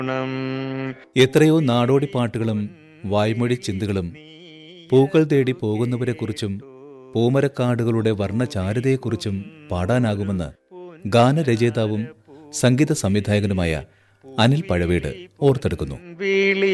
എത്രയോ നാടോടി പാട്ടുകളും വായ്മൊഴി ചിന്തകളും പൂക്കൾ തേടി പോകുന്നവരെക്കുറിച്ചും പൂമരക്കാടുകളുടെ വർണ്ണചാരുതയെക്കുറിച്ചും പാടാനാകുമെന്ന് ഗാനരചയിതാവും സംഗീത സംവിധായകനുമായ അനിൽ പഴവീട് ഓർത്തെടുക്കുന്നു.